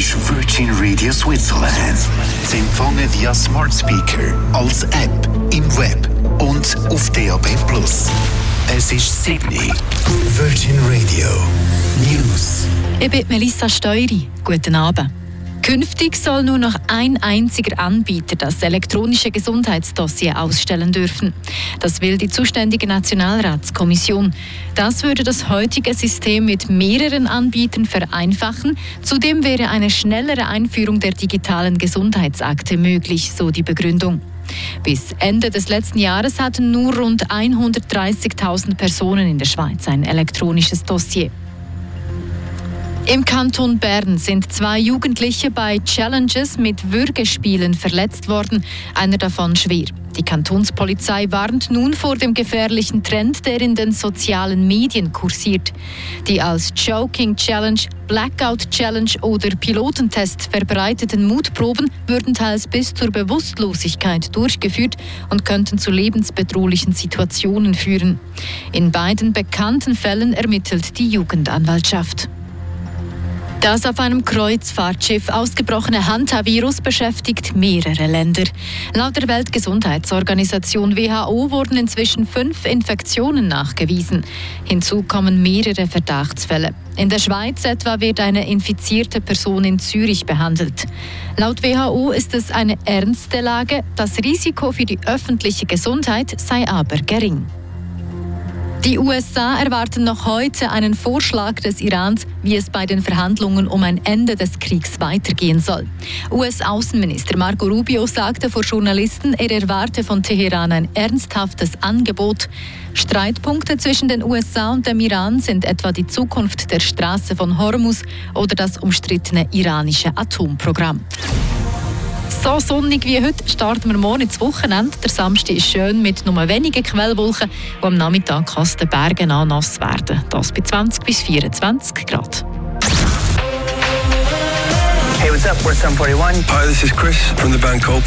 ist Virgin Radio Switzerland. Zu empfangen via Smart Speaker, als App, im Web und auf DAB+. Es ist 7 Uhr. Virgin Radio News. Ich bin Melissa Steury. Guten Abend. Künftig soll nur noch ein einziger Anbieter das elektronische Gesundheitsdossier ausstellen dürfen. Das will die zuständige Nationalratskommission. Das würde das heutige System mit mehreren Anbietern vereinfachen. Zudem wäre eine schnellere Einführung der digitalen Gesundheitsakte möglich, so die Begründung. Bis Ende des letzten Jahres hatten nur rund 130.000 Personen in der Schweiz ein elektronisches Dossier. Im Kanton Bern sind 2 Jugendliche bei Challenges mit Würgespielen verletzt worden, einer davon schwer. Die Kantonspolizei warnt nun vor dem gefährlichen Trend, der in den sozialen Medien kursiert. Die als Joking Challenge, Blackout Challenge oder Pilotentest verbreiteten Mutproben würden teils bis zur Bewusstlosigkeit durchgeführt und könnten zu lebensbedrohlichen Situationen führen. In beiden bekannten Fällen ermittelt die Jugendanwaltschaft. Das auf einem Kreuzfahrtschiff ausgebrochene Hantavirus beschäftigt mehrere Länder. Laut der Weltgesundheitsorganisation WHO wurden inzwischen 5 Infektionen nachgewiesen. Hinzu kommen mehrere Verdachtsfälle. In der Schweiz etwa wird eine infizierte Person in Zürich behandelt. Laut WHO ist es eine ernste Lage. Das Risiko für die öffentliche Gesundheit sei aber gering. Die USA erwarten noch heute einen Vorschlag des Irans, wie es bei den Verhandlungen um ein Ende des Kriegs weitergehen soll. US-Außenminister Marco Rubio sagte vor Journalisten, er erwarte von Teheran ein ernsthaftes Angebot. Streitpunkte zwischen den USA und dem Iran sind etwa die Zukunft der Straße von Hormuz oder das umstrittene iranische Atomprogramm. So sonnig wie heute starten wir morgen ins Wochenende. Der Samstag ist schön mit nur wenigen Quellwolken und am Nachmittag kann es den Bergen an nass werden. Das bei 20 bis 24 Grad. Hey, what's up? We're Sum 41. Hi, this is Chris from the band Coldplay.